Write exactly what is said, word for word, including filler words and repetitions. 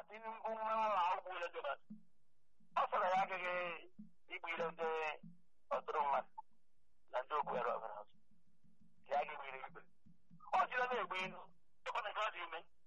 Tinubu nwa akwụkwọ ụlọ Jonas ọ sọrọ ya agaghị igbu ile ndị ọtụrụ mmadụ na ndị okwu ere ọbara ọzọ ya ga-ewere igbe ọ jiri na-egbu ilu ịkwana ka ọ dị ime